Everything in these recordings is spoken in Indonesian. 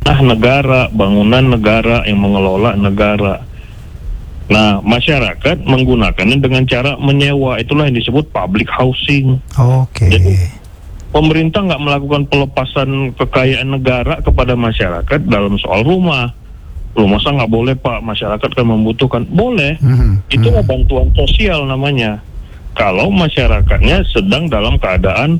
tanah negara, bangunan negara, yang mengelola negara. Nah, masyarakat menggunakannya dengan cara menyewa. Itulah yang disebut public housing. Oke. Jadi pemerintah nggak melakukan pelepasan kekayaan negara kepada masyarakat dalam soal rumah. Loh, masa nggak boleh Pak? Masyarakat kan membutuhkan. Boleh. Itulah bantuan sosial namanya. Kalau masyarakatnya sedang dalam keadaan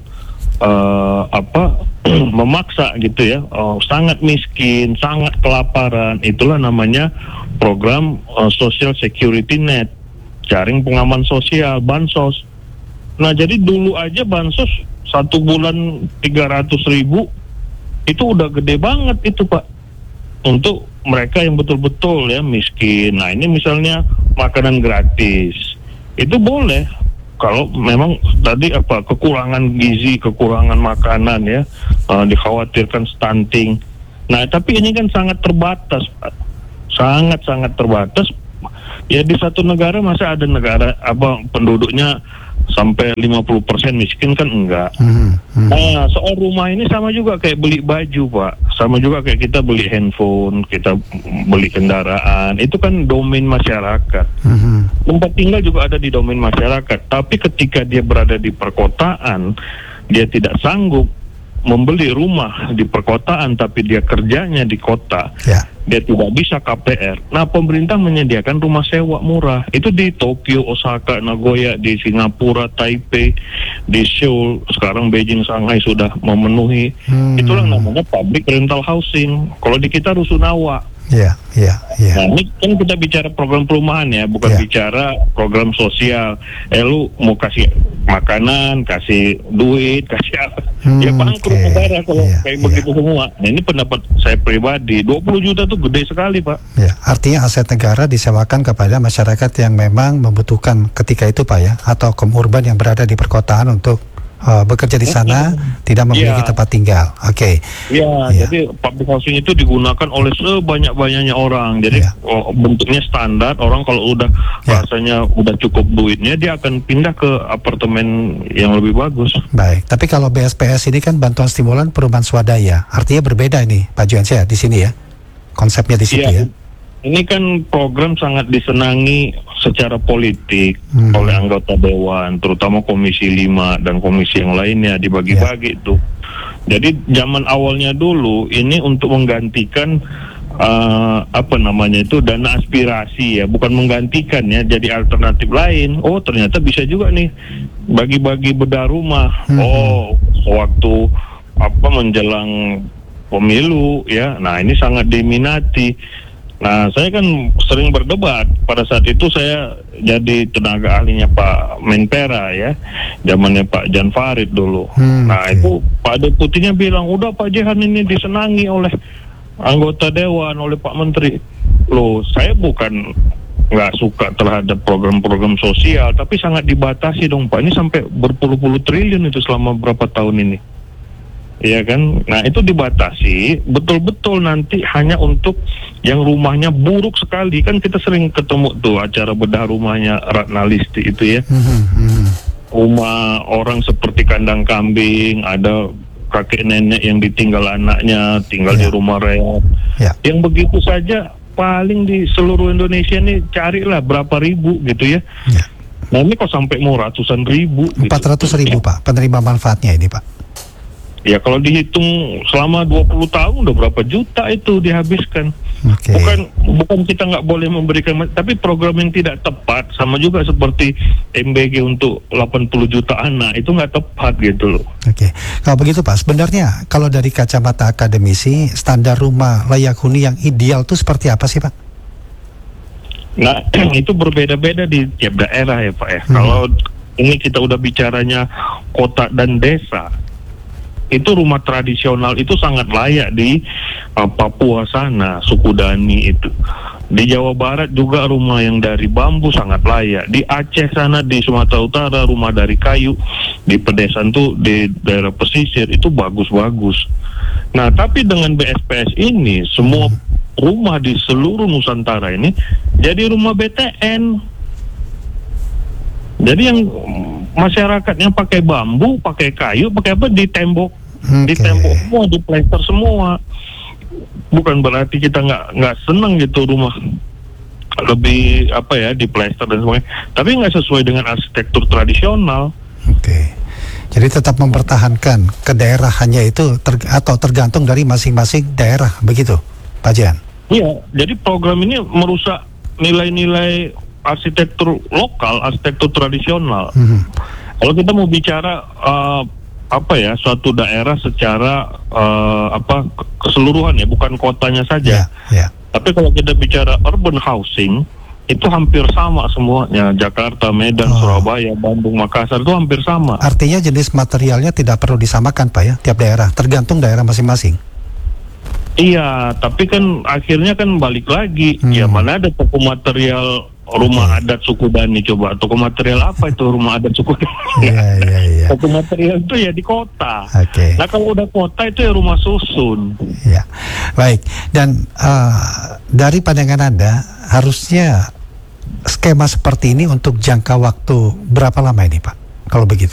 memaksa gitu ya, sangat miskin, sangat kelaparan, itulah namanya program Social Security Net, jaring pengaman sosial, bansos. Nah, jadi dulu aja bansos 1 bulan 300.000 itu udah gede banget itu Pak, untuk mereka yang betul-betul ya miskin. Nah, ini misalnya makanan gratis, itu boleh kalau memang tadi kekurangan gizi, kekurangan makanan ya, dikhawatirkan stunting. Nah, tapi ini kan sangat terbatas, Pak. Sangat terbatas. Ya di satu negara masa ada negara penduduknya sampai 50% miskin kan enggak. Nah, soal rumah ini sama juga kayak beli baju Pak, sama juga kayak kita beli handphone, kita beli kendaraan, itu kan domain masyarakat. Tempat tinggal juga ada di domain masyarakat, tapi ketika dia berada di perkotaan, dia tidak sanggup membeli rumah di perkotaan tapi dia kerjanya di kota, dia tidak bisa KPR. Nah, pemerintah menyediakan rumah sewa murah. Itu di Tokyo, Osaka, Nagoya, di Singapura, Taipei, di Seoul, sekarang Beijing, Shanghai sudah memenuhi. Itulah namanya public rental housing. Kalau di kita Rusunawa. Nah, ini kan kita bicara program perumahan ya, bukan bicara program sosial. Lu mau kasih makanan, kasih duit, kasih apa? Ya bangkrut negara kalau kayak begitu semua. Nah, ini pendapat saya pribadi. 20 juta tuh gede sekali Pak. Ya, artinya aset negara disewakan kepada masyarakat yang memang membutuhkan ketika itu Pak ya, atau kaum urban yang berada di perkotaan untuk bekerja di sana, tidak memiliki tempat tinggal. Jadi public housing itu digunakan oleh sebanyak-banyaknya orang. Jadi bentuknya standar. Orang kalau udah rasanya udah cukup duitnya, dia akan pindah ke apartemen yang lebih bagus. Baik, tapi kalau BSPS ini kan bantuan stimulan perumahan swadaya. Artinya berbeda ini Pak Juansyah di sini ya. Konsepnya di situ ya. Ini kan program sangat disenangi secara politik oleh anggota dewan, terutama Komisi 5 dan komisi yang lainnya, dibagi-bagi itu. Jadi zaman awalnya dulu ini untuk menggantikan dana aspirasi ya, bukan menggantikan ya, jadi alternatif lain. Oh, ternyata bisa juga nih bagi-bagi bedah rumah. Waktu menjelang pemilu ya. Nah, ini sangat diminati. Nah, saya kan sering berdebat. Pada saat itu saya jadi tenaga ahlinya Pak Menpera ya, zamannya Pak Jan Farid dulu. Itu Pak Deputinya bilang, udah Pak Jehan ini disenangi oleh anggota dewan, oleh Pak Menteri. Loh, saya bukan nggak suka terhadap program-program sosial, tapi sangat dibatasi dong Pak. Ini sampai berpuluh-puluh triliun itu selama berapa tahun ini. Iya kan, nah itu dibatasi betul-betul nanti hanya untuk yang rumahnya buruk sekali. Kan kita sering ketemu tuh acara bedah rumahnya Ratna Listi itu ya. Rumah orang seperti kandang kambing, ada kakek nenek yang ditinggal anaknya, tinggal di rumah reot. Yang begitu saja paling di seluruh Indonesia nih carilah berapa ribu gitu ya. Nah ini kok sampai mau ratusan ribu. 400.000 Pak, penerima manfaatnya ini Pak. Ya kalau dihitung selama 20 tahun udah berapa juta itu dihabiskan. Bukan kita nggak boleh memberikan, tapi program yang tidak tepat, sama juga seperti MBG untuk 80 juta anak, itu nggak tepat gitu loh. Kalau begitu Pak, sebenarnya kalau dari kacamata akademisi, standar rumah layak huni yang ideal itu seperti apa sih Pak? Nah, itu berbeda-beda di tiap daerah ya Pak ya. Kalau ini kita udah bicaranya kota dan desa, itu rumah tradisional itu sangat layak di Papua sana, suku Dani itu. Di Jawa Barat juga rumah yang dari bambu sangat layak. Di Aceh sana, di Sumatera Utara rumah dari kayu. Di pedesaan tuh di daerah pesisir itu bagus-bagus. Nah, tapi dengan BSPS ini semua rumah di seluruh Nusantara ini jadi rumah BTN. Jadi yang masyarakatnya pakai bambu, pakai kayu, pakai apa, di tembok semua, di plester semua. bukan berarti kita nggak senang gitu rumah lebih di plester dan sebagainya, tapi nggak sesuai dengan arsitektur tradisional. Oke. Jadi tetap mempertahankan kedaerahannya itu atau tergantung dari masing-masing daerah, begitu, Pak Jihan? Iya, jadi program ini merusak nilai-nilai arsitektur lokal, arsitektur tradisional. Kalau kita mau bicara suatu daerah secara keseluruhan ya, bukan kotanya saja. Tapi kalau kita bicara urban housing, itu hampir sama semuanya. Jakarta, Medan, Surabaya, Bandung, Makassar itu hampir sama. Artinya jenis materialnya tidak perlu disamakan, Pak, ya, tiap daerah, tergantung daerah masing-masing. Iya, tapi kan akhirnya kan balik lagi. Ya mana ada toko material rumah adat suku Dani, coba toko material apa itu rumah adat suku Dani? Iya. Toko material itu ya di kota. Nah kalau udah kota itu ya rumah susun. Ya, baik. Dan dari pandangan Anda, harusnya skema seperti ini untuk jangka waktu berapa lama ini, Pak? Kalau begitu?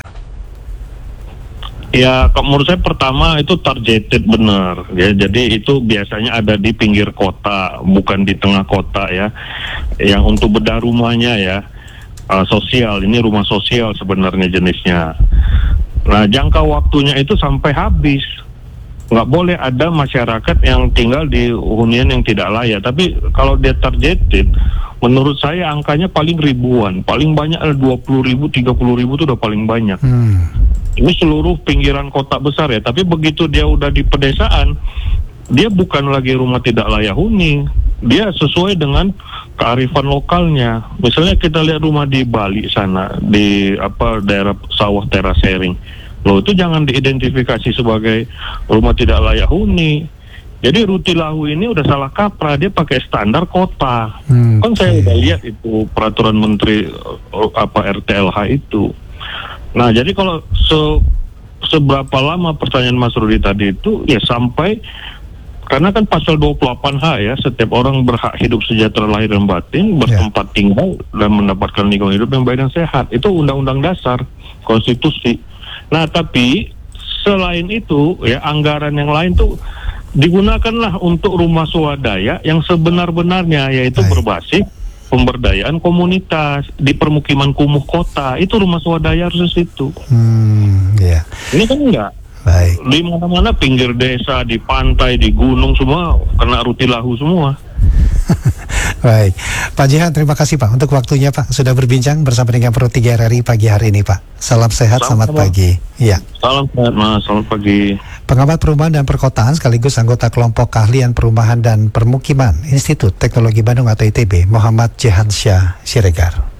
Ya, menurut saya pertama itu targeted benar ya. Jadi itu biasanya ada di pinggir kota, bukan di tengah kota ya. Yang untuk bedah rumahnya ya, sosial. Ini rumah sosial sebenarnya jenisnya. Nah, jangka waktunya itu sampai habis. Nggak boleh ada masyarakat yang tinggal di hunian yang tidak layak. Tapi kalau dia targeted, menurut saya angkanya paling ribuan. Paling banyak ada 20.000, 30.000 itu udah paling banyak. Ini seluruh pinggiran kota besar ya. Tapi begitu dia udah di pedesaan, dia bukan lagi rumah tidak layak huni. Dia sesuai dengan kearifan lokalnya. Misalnya kita lihat rumah di Bali sana, di daerah sawah terasering. Loh, itu jangan diidentifikasi sebagai rumah tidak layak huni. Jadi Rutilahu ini udah salah kaprah, dia pakai standar kota. Kan saya udah lihat itu peraturan menteri RTLH itu. Nah, jadi kalau seberapa lama pertanyaan Mas Rudi tadi itu ya sampai, karena kan pasal 28H ya, setiap orang berhak hidup sejahtera lahir dan batin, bertempat tinggal dan mendapatkan lingkungan hidup yang baik dan sehat. Itu undang-undang dasar, konstitusi. Nah, tapi selain itu ya, anggaran yang lain tuh digunakanlah untuk rumah swadaya yang sebenar-benarnya, yaitu berbasis pemberdayaan komunitas di permukiman kumuh kota. Itu rumah swadaya harus itu. Ini kan enggak. Baik. Di mana-mana pinggir desa, di pantai, di gunung semua kena Rutilahu semua. Baik, Pak Jihan, terima kasih Pak untuk waktunya Pak, sudah berbincang bersama dengan Pro 3 RRI pagi hari ini Pak. Salam sehat, selamat pagi. Iya. Salam sehat Mas, selamat pagi. Pengamat perumahan dan perkotaan sekaligus anggota kelompok keahlian perumahan dan permukiman Institut Teknologi Bandung atau ITB, Muhammad Jehansyah Siregar.